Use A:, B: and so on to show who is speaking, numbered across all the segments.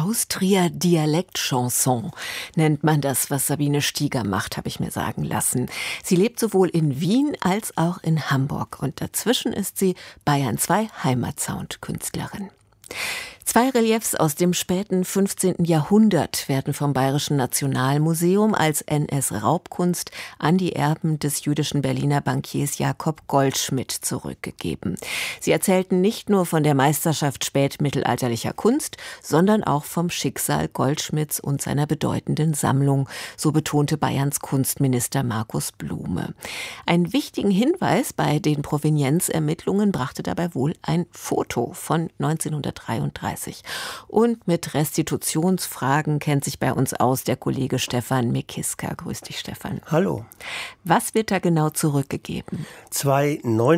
A: Austria Dialektchanson nennt man das, was Sabine Stieger macht, habe ich mir sagen lassen. Sie lebt sowohl in Wien als auch in Hamburg und dazwischen ist sie Bayern 2 Heimatsound-Künstlerin. 2 Reliefs aus dem späten 15. Jahrhundert werden vom Bayerischen Nationalmuseum als NS-Raubkunst an die Erben des jüdischen Berliner Bankiers Jakob Goldschmidt zurückgegeben. Sie erzählten nicht nur von der Meisterschaft spätmittelalterlicher Kunst, sondern auch vom Schicksal Goldschmidts und seiner bedeutenden Sammlung, so betonte Bayerns Kunstminister Markus Blume. Einen wichtigen Hinweis bei den Provenienzermittlungen brachte dabei wohl ein Foto von 1933. Und mit Restitutionsfragen kennt sich bei uns aus der Kollege Stefan Mikiska. Grüß dich, Stefan.
B: Hallo.
A: Was wird da genau zurückgegeben?
B: 2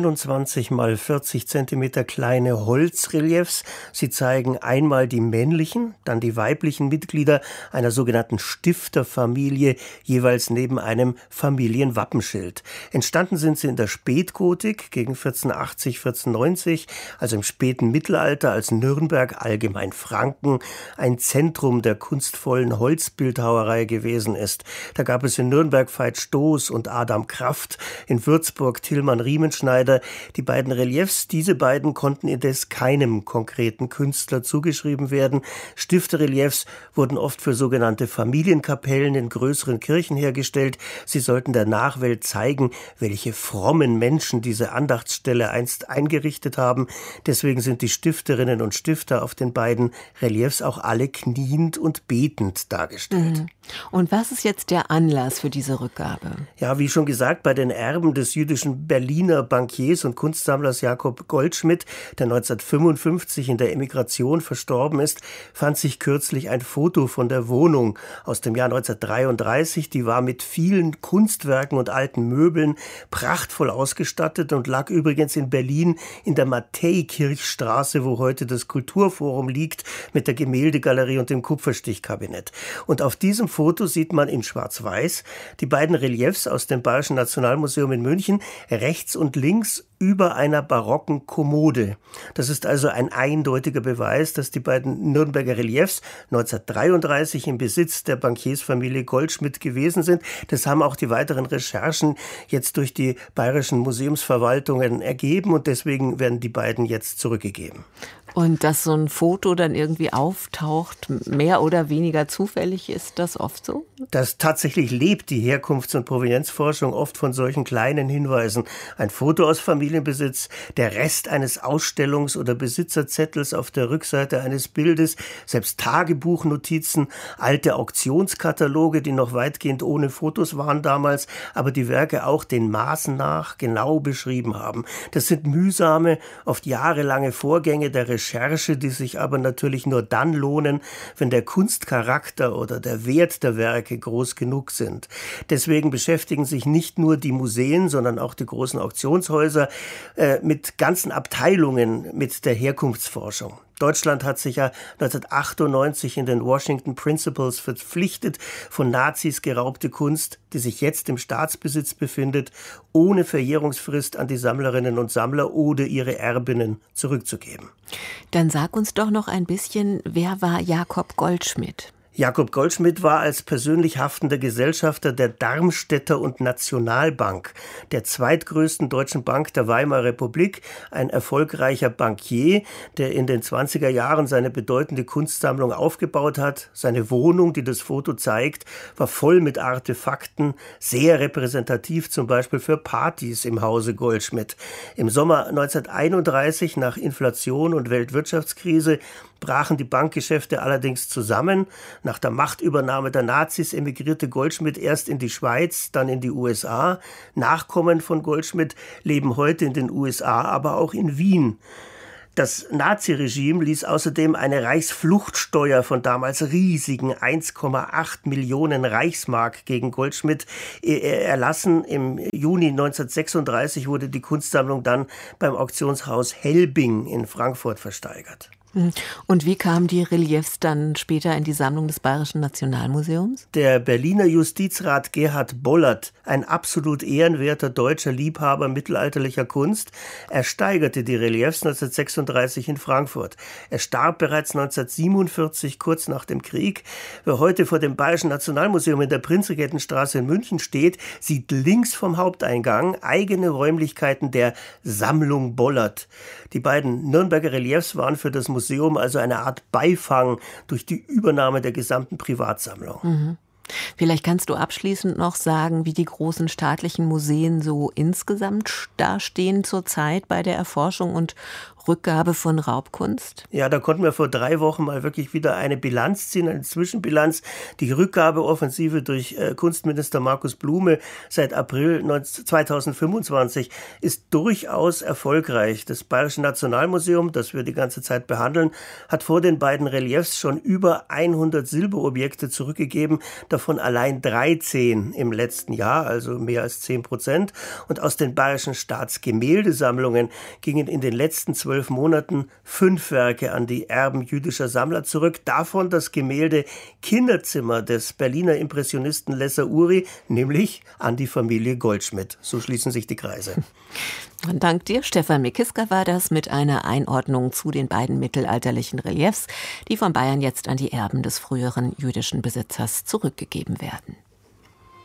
B: 29 mal 40 Zentimeter kleine Holzreliefs. Sie zeigen einmal die männlichen, dann die weiblichen Mitglieder einer sogenannten Stifterfamilie, jeweils neben einem Familienwappenschild. Entstanden sind sie in der Spätgotik gegen 1480, 1490, also im späten Mittelalter, als Nürnberg, allgemein Franken, ein Zentrum der kunstvollen Holzbildhauerei gewesen ist. Da gab es in Nürnberg Veit Stoß und Adam Kraft, in Würzburg Tilman Riemenschneider. Die beiden Reliefs, diese beiden konnten indes keinem konkreten Künstler zugeschrieben werden. Stifterreliefs wurden oft für sogenannte Familienkapellen in größeren Kirchen hergestellt. Sie sollten der Nachwelt zeigen, welche frommen Menschen diese Andachtsstelle einst eingerichtet haben. Deswegen sind die Stifterinnen und Stifter auf den beiden Reliefs auch alle kniend und betend dargestellt.
A: Und was ist jetzt der Anlass für diese Rückgabe?
B: Ja, wie schon gesagt, bei den Erben des jüdischen Berliner Bankiers und Kunstsammlers Jakob Goldschmidt, der 1955 in der Emigration verstorben ist, fand sich kürzlich ein Foto von der Wohnung aus dem Jahr 1933. Die war mit vielen Kunstwerken und alten Möbeln prachtvoll ausgestattet und lag übrigens in Berlin in der Matthäi-Kirchstraße, wo heute das Kulturforum liegt, mit der Gemäldegalerie und dem Kupferstichkabinett. Und auf diesem Foto sieht man in Schwarz-Weiß die beiden Reliefs aus dem Bayerischen Nationalmuseum in München, rechts und links über einer barocken Kommode. Das ist also ein eindeutiger Beweis, dass die beiden Nürnberger Reliefs 1933 im Besitz der Bankiersfamilie Goldschmidt gewesen sind. Das haben auch die weiteren Recherchen jetzt durch die bayerischen Museumsverwaltungen ergeben und deswegen werden die beiden jetzt zurückgegeben.
A: Und dass so ein Foto dann irgendwie auftaucht, mehr oder weniger zufällig, ist das oft so?
B: Das tatsächlich lebt die Herkunfts- und Provenienzforschung oft von solchen kleinen Hinweisen. Ein Foto aus Familienbesitz, der Rest eines Ausstellungs- oder Besitzerzettels auf der Rückseite eines Bildes, selbst Tagebuchnotizen, alte Auktionskataloge, die noch weitgehend ohne Fotos waren damals, aber die Werke auch den Maßen nach genau beschrieben haben. Das sind mühsame, oft jahrelange Vorgänge der Recherche, die sich aber natürlich nur dann lohnen, wenn der Kunstcharakter oder der Wert der Werke groß genug sind. Deswegen beschäftigen sich nicht nur die Museen, sondern auch die großen Auktionshäuser mit ganzen Abteilungen mit der Herkunftsforschung. Deutschland hat sich ja 1998 in den Washington Principles verpflichtet, von Nazis geraubte Kunst, die sich jetzt im Staatsbesitz befindet, ohne Verjährungsfrist an die Sammlerinnen und Sammler oder ihre Erbinnen zurückzugeben.
A: Dann sag uns doch noch ein bisschen, wer war Jakob Goldschmidt?
B: Jakob Goldschmidt war als persönlich haftender Gesellschafter der Darmstädter und Nationalbank, der zweitgrößten deutschen Bank der Weimarer Republik, ein erfolgreicher Bankier, der in den 20er Jahren seine bedeutende Kunstsammlung aufgebaut hat. Seine Wohnung, die das Foto zeigt, war voll mit Artefakten, sehr repräsentativ zum Beispiel für Partys im Hause Goldschmidt. Im Sommer 1931, nach Inflation und Weltwirtschaftskrise, brachen die Bankgeschäfte allerdings zusammen. Nach der Machtübernahme der Nazis emigrierte Goldschmidt erst in die Schweiz, dann in die USA. Nachkommen von Goldschmidt leben heute in den USA, aber auch in Wien. Das Naziregime ließ außerdem eine Reichsfluchtsteuer von damals riesigen 1,8 Millionen Reichsmark gegen Goldschmidt erlassen. Im Juni 1936 wurde die Kunstsammlung dann beim Auktionshaus Helbing in Frankfurt versteigert.
A: Und wie kamen die Reliefs dann später in die Sammlung des Bayerischen Nationalmuseums?
B: Der Berliner Justizrat Gerhard Bollert, ein absolut ehrenwerter deutscher Liebhaber mittelalterlicher Kunst, ersteigerte die Reliefs 1936 in Frankfurt. Er starb bereits 1947, kurz nach dem Krieg. Wer heute vor dem Bayerischen Nationalmuseum in der Prinzregentenstraße in München steht, sieht links vom Haupteingang eigene Räumlichkeiten der Sammlung Bollert. Die beiden Nürnberger Reliefs waren für das Museum also eine Art Beifang durch die Übernahme der gesamten Privatsammlung.
A: Vielleicht kannst du abschließend noch sagen, wie die großen staatlichen Museen so insgesamt dastehen zurzeit bei der Erforschung und Rückgabe von Raubkunst?
B: Ja, da konnten wir vor 3 Wochen mal wirklich wieder eine Bilanz ziehen, eine Zwischenbilanz. Die Rückgabeoffensive durch Kunstminister Markus Blume seit April 2025 ist durchaus erfolgreich. Das Bayerische Nationalmuseum, das wir die ganze Zeit behandeln, hat vor den beiden Reliefs schon über 100 Silberobjekte zurückgegeben, davon allein 13 im letzten Jahr, also mehr als 10%. Und aus den bayerischen Staatsgemäldesammlungen gingen in den letzten 12 Monaten 5 Werke an die Erben jüdischer Sammler zurück. Davon das Gemälde Kinderzimmer des Berliner Impressionisten Lesser Uri, nämlich an die Familie Goldschmidt. So schließen sich die Kreise.
A: Und dank dir, Stefan Mickiska, war das mit einer Einordnung zu den beiden mittelalterlichen Reliefs, die von Bayern jetzt an die Erben des früheren jüdischen Besitzers zurückgegeben werden.